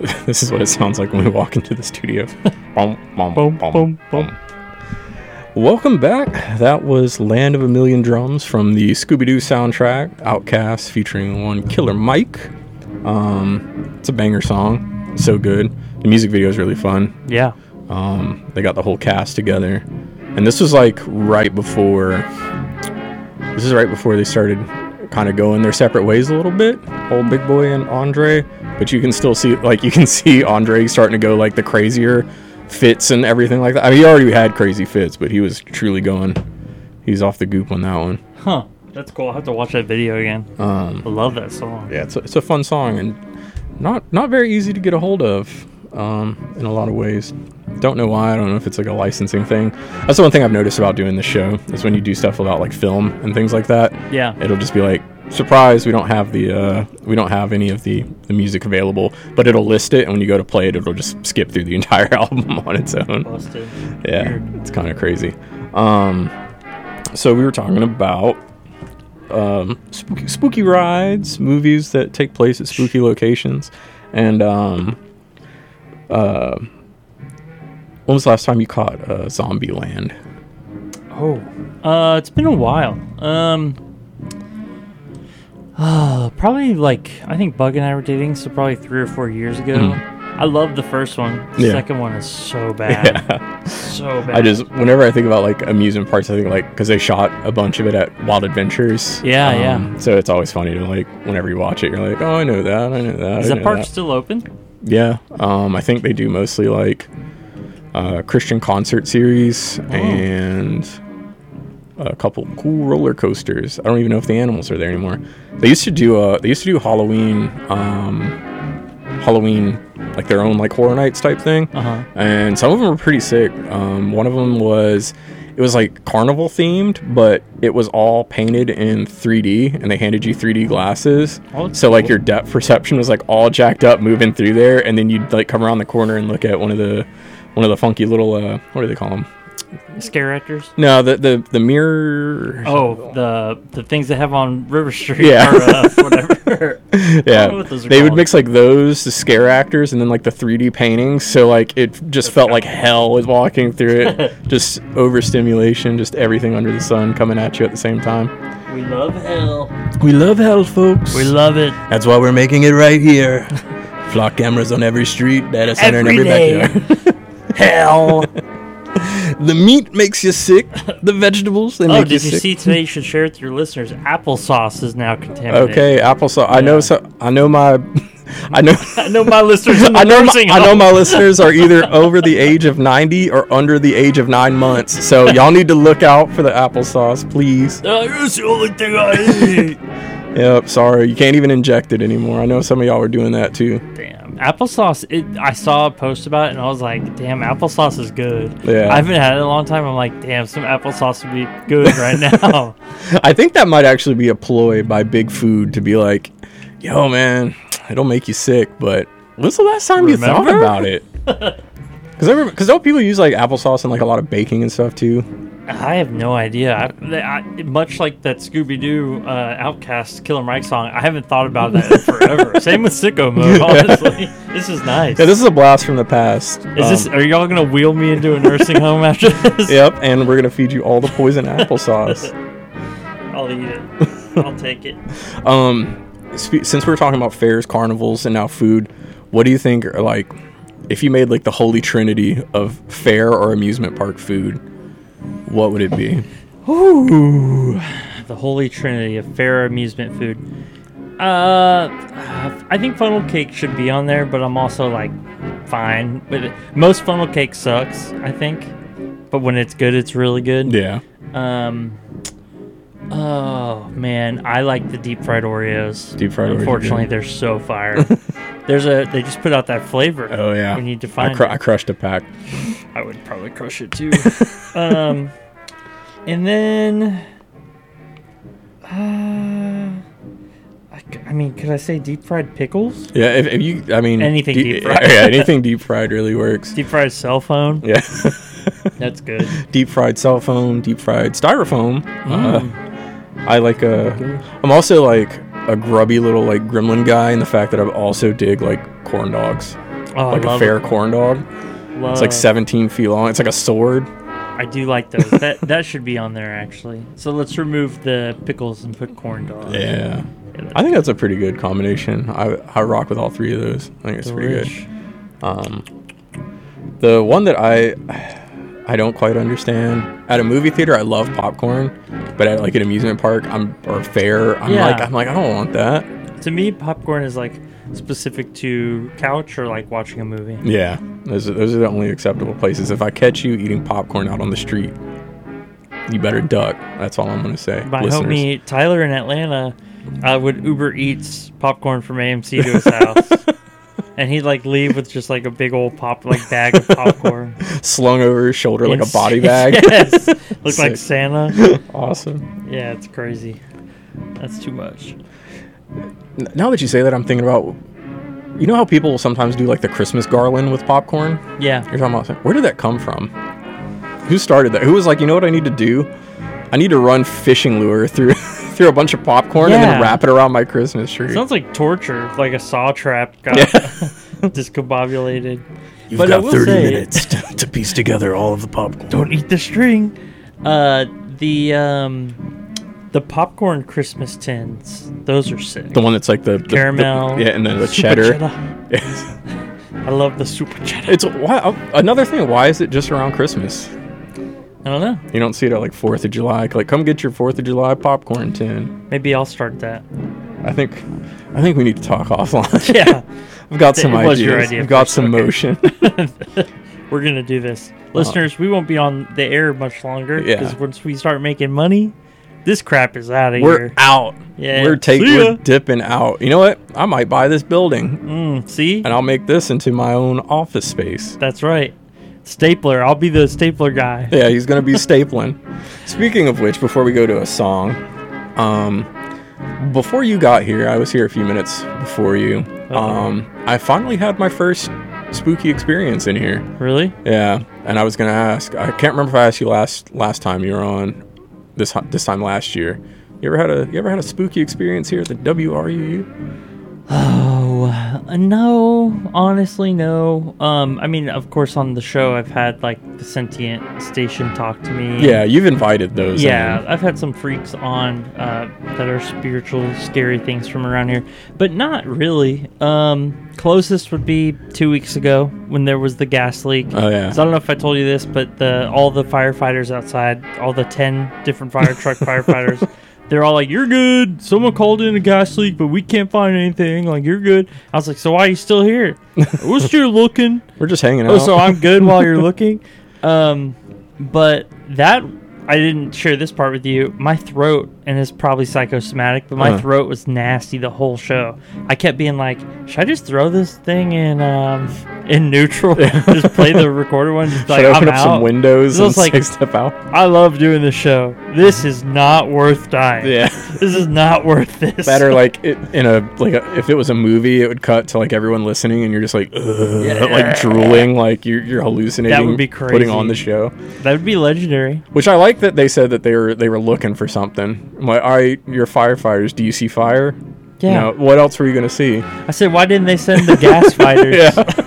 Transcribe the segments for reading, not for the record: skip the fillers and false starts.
This is what it sounds like when we walk into the studio. Boom, boom, Boom, boom, boom, boom. Welcome back. That was Land of a Million Drums from the Scooby-Doo soundtrack, Outkast, featuring one Killer Mike. It's a banger song. So good. The music video is really fun. Yeah. They got the whole cast together. And this was like right before they started kind of going their separate ways a little bit. Old Big Boy and Andre. But you can still see, Andre starting to go like the crazier fits and everything like that. I mean, he already had crazy fits, but he was truly going. He's off the goop on that one. Huh. That's cool. I'll have to watch that video again. I love that song. Yeah, it's a fun song and not very easy to get a hold of in a lot of ways. Don't know why. I don't know if it's like a licensing thing. That's the one thing I've noticed about doing this show is when you do stuff about like film and things like that. Yeah. It'll just be like, surprise, we don't have any of the music available, but it'll list it, and when you go to play it, it'll just skip through the entire album on its own. Busted. Yeah, Weird. it's kind of crazy. So we were talking about spooky rides, movies that take place at spooky locations, and when was the last time you caught Zombieland? It's been a while. Probably I think Bug and I were dating, so probably 3 or 4 years ago. I love the first one. The second one is so bad. Yeah. So bad. Whenever I think about like amusement parks, I think because they shot a bunch of it at Wild Adventures. Yeah. So it's always funny to whenever you watch it, you're like, oh, I know that. Is the park still open? Yeah. I think they do mostly Christian concert series and a couple cool roller coasters. I don't even know if the animals are there anymore. They used to do Halloween like their own horror nights type thing. And some of them were pretty sick. One of them was carnival themed, but it was all painted in 3D, and they handed you 3D glasses. So cool. Your depth perception was all jacked up moving through there, and then you'd come around the corner and look at one of the funky little what do they call them? Scare actors? No, the mirror. Oh, the things they have on River Street. Yeah. Or whatever. Yeah. They would mix those, the scare actors, and then the 3D paintings. So it just felt like hell was walking through it. Just overstimulation, just everything under the sun coming at you at the same time. We love hell. We love hell, folks. We love it. That's why we're making it right here. Flock cameras on every street, data center in every backyard. Hell. The meat makes you sick. The vegetables, they make you sick. Did you see today? You should share it with your listeners. Applesauce is now contaminated. Okay, applesauce. Yeah. I know my listeners in the nursing home. I know my listeners are either over the age of 90 or under the age of 9 months. So y'all need to look out for the applesauce, please. That's the only thing I eat. Yep, sorry. You can't even inject it anymore. I know some of y'all were doing that too. Damn. Applesauce, I saw a post about it and I was like, damn, applesauce is good. Yeah. I haven't had it in a long time. I'm like, damn, some applesauce would be good right now. I think that might actually be a ploy by Big Food to be like, yo, man, it'll make you sick, but when's the last time you thought about it? Because don't people use applesauce in a lot of baking and stuff too? I have no idea. I much like that Scooby-Doo Outkast Killer Mike song, I haven't thought about that in forever. Same with Sicko Mode, honestly. This is nice. Yeah, this is a blast from the past. Are y'all going to wheel me into a nursing home after this? Yep, and we're going to feed you all the poison applesauce. I'll eat it. I'll take it. Since we're talking about fairs, carnivals, and now food, what do you think are if you made the holy trinity of fair or amusement park food, what would it be? Ooh, the holy trinity of fair amusement food. I think funnel cake should be on there, but I'm also fine with it. Most funnel cake sucks, I think, but when it's good, it's really good. Yeah. Oh man, I like the deep fried Oreos. Deep fried Oreos. Unfortunately, they're so fire. They just put out that flavor. Oh yeah. We need to find. I crushed a pack. I would probably crush it too. And then, could I say deep fried pickles? Yeah, if you, anything deep fried. Yeah, anything deep fried really works. Deep fried cell phone. Yeah. That's good. Deep fried cell phone, deep fried styrofoam. I'm also a grubby little gremlin guy in the fact that I also dig corn dogs. Oh, like I a love fair a corn dog. It's like 17 feet long. It's like a sword. I do like those. That should be on there actually. So let's remove the pickles and put corn dog. Yeah. I think that's a pretty good combination. I rock with all three of those. I think it's pretty good. The one that I don't quite understand, at a movie theater I love popcorn, but at like an amusement park or fair, I'm like I don't want that. To me, popcorn is like specific to couch or like watching a movie. Yeah, those are the only acceptable places. If I catch you eating popcorn out on the street, you better duck. That's all I'm gonna say. My listeners. homie Tyler in Atlanta would Uber Eats popcorn from AMC to his house. And he'd like leave with just like a big old bag of popcorn slung over his shoulder like a body bag. Yes, looked like Santa. Awesome. Yeah, it's crazy. That's too much. Now that you say that, I'm thinking about, you know how people sometimes do like the Christmas garland with popcorn? Yeah. You're talking about, where did that come from? Who started that? Who was like, you know what I need to do? I need to run fishing lure through a bunch of popcorn and then wrap it around my Christmas tree. Sounds like torture, like a saw trap got discombobulated. You've got 30 minutes to piece together all of the popcorn. Don't eat the string. The popcorn Christmas tins, those are sick. The one that's like the caramel, and then the super cheddar. Yes. I love the super cheddar. It's another thing. Why is it just around Christmas? I don't know. You don't see it at like 4th of July. Like, come get your 4th of July popcorn tin. Maybe I'll start that. I think we need to talk offline. Yeah, I've got some ideas. Your idea I've got some motion. We're gonna do this, listeners. We won't be on the air much longer because once we start making money, this crap is out of here. We're out. Yeah, we're dipping out. You know what? I might buy this building. See, and I'll make this into my own office space. That's right. Stapler. I'll be the stapler guy. Yeah, he's gonna be stapling. Speaking of which, before we go to a song, before you got here, I was here a few minutes before you. I finally had my first spooky experience in here. Really? Yeah, and I was gonna ask. I can't remember if I asked you last time you were on. This time last year. You ever had a spooky experience here at the WRUU? Oh, no. Honestly, no. I mean, of course, on the show, I've had, like, the Sentient Station talk to me. Yeah, you've invited those. Yeah, I've had some freaks on that are spiritual, scary things from around here. But not really. Closest would be 2 weeks ago when there was the gas leak. Oh, yeah. So I don't know if I told you this, but all the firefighters outside, all the 10 different fire truck firefighters... They're all like, you're good. Someone called in a gas leak, but we can't find anything. Like, you're good. I was like, so why are you still here? We're still looking. We're just hanging out. Oh, so I'm good while you're looking? But that, I didn't share this part with you. My throat, and it's probably psychosomatic, but my throat was nasty the whole show. I kept being like, should I just throw this thing in neutral? Just play the recorded one? Just like, open up some windows and like, step out? I love doing this show. This is not worth dying. Yeah. This is not worth this. Better like if it was a movie, it would cut to like everyone listening and you're just like, like drooling, like you're hallucinating. That would be crazy. Putting on the show. That would be legendary. Which I like that they said that they were looking for something. I'm like, all right, you're firefighters. Do you see fire? Yeah. You know, what else were you gonna see? I said, why didn't they send the gas fighters?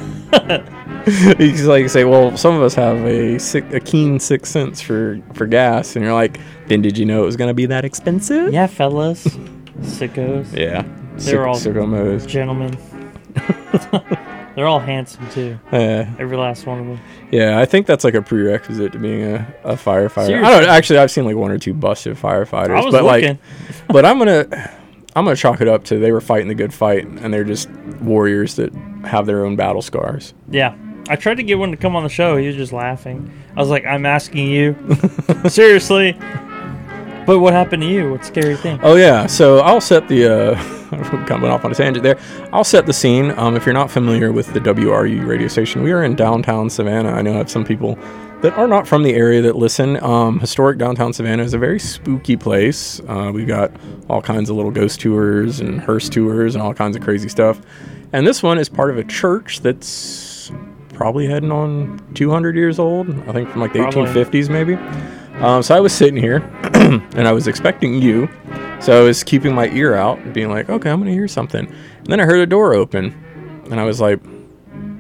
He's like, say, well, some of us have a keen sixth sense for gas, and you're like, then did you know it was gonna be that expensive? Yeah, fellas, sickos. Yeah, they're all sickos. Gentlemen. They're all handsome too. Every last one of them. Yeah, I think that's like a prerequisite to being a firefighter. Seriously? I don't know. Actually, I've seen like 1 or 2 busted firefighters. I was but looking. but I'm gonna chalk it up to they were fighting the good fight, and they're just warriors that have their own battle scars. Yeah. I tried to get one to come on the show. He was just laughing. I was like, I'm asking you. Seriously. But what happened to you? What scary thing? Oh, yeah. So I'll set the... I'm coming off on a tangent there. I'll set the scene. If you're not familiar with the WRU radio station, we are in downtown Savannah. I know I have some people that are not from the area that listen. Historic downtown Savannah is a very spooky place. We've got all kinds of little ghost tours and hearse tours and all kinds of crazy stuff. And this one is part of a church that's probably heading on 200 years old. I think from like the 1850s maybe. So I was sitting here and I was expecting you. So I was keeping my ear out and being like, okay, I'm going to hear something. And then I heard a door open and I was like,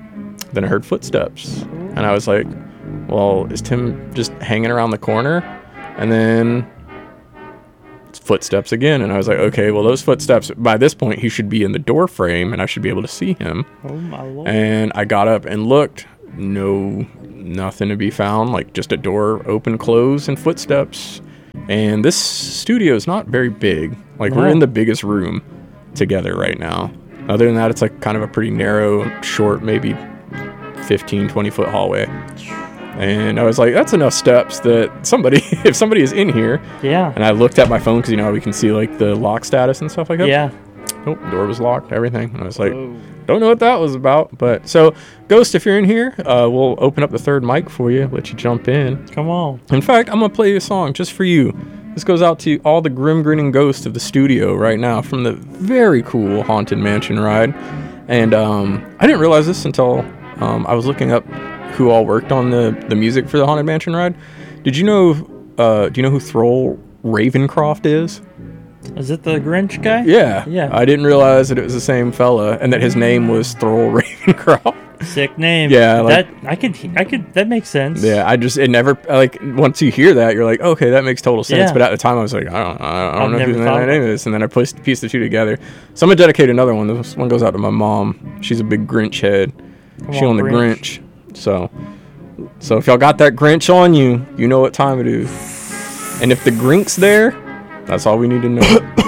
Then I heard footsteps, and I was like, well, is Tim just hanging around the corner? And then footsteps again, and I was like, okay, well, those footsteps, by this point, he should be in the door frame, and I should be able to see him. Oh, my Lord. And I got up and looked. No, nothing to be found, like just a door open, close, and footsteps. And this studio is not very big. Like, we're in the biggest room together right now. Other than that, it's like kind of a pretty narrow, short, maybe 15, 20-foot hallway. And I was like, that's enough steps that somebody, if somebody is in here. Yeah. And I looked at my phone because, you know, how we can see like the lock status and stuff like that. Yeah. Nope, door was locked, everything. And I was like, don't know what that was about. But so, Ghost, if you're in here, we'll open up the third mic for you, let you jump in. Come on. In fact, I'm going to play a song just for you. This goes out to all the grim grinning ghosts of the studio right now from the very cool Haunted Mansion ride. And I didn't realize this until I was looking up who all worked on the music for the Haunted Mansion ride. Did you know, do you know who Thrall Ravencroft is? Is it the Grinch guy? Yeah. Yeah. I didn't realize that it was the same fella and that his name was Thrall Ravencroft. Sick name. Yeah, like, that I could that makes sense. Yeah, it never, like, once you hear that, you're like, okay, that makes total sense. Yeah. But at the time, I was like, I don't know never whose thought name it is. And then I pieced the two together. So I'm gonna dedicate another one. This one goes out to my mom. She's a big Grinch head. She on the Grinch. So if y'all got that Grinch on you, you know what time it is. And if the Grink's there, that's all we need to know.